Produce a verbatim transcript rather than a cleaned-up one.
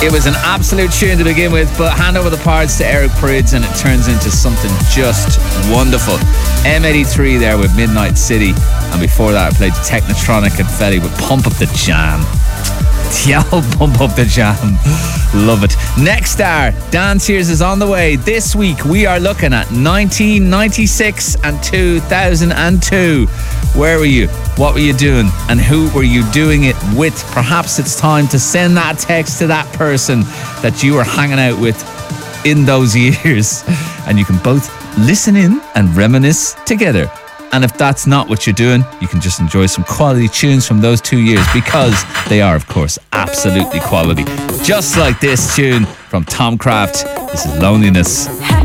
It was an absolute tune to begin with, but hand over the parts to Eric Prydz and it turns into something just wonderful. M eighty-three there with Midnight City, and before that I played Technotronic and Fetty with Pump Up the Jam. Yo, Pump Up the Jam. Love it. Next Star, Dance Years is on the way. This week we are looking at nineteen ninety-six and two thousand two. Where were you? What were you doing? And who were you doing it with? Perhaps it's time to send that text to that person that you were hanging out with in those years. And you can both listen in and reminisce together. And if that's not what you're doing, you can just enjoy some quality tunes from those two years, because they are, of course, absolutely quality. Just like this tune from Tom Craft. This is Loneliness.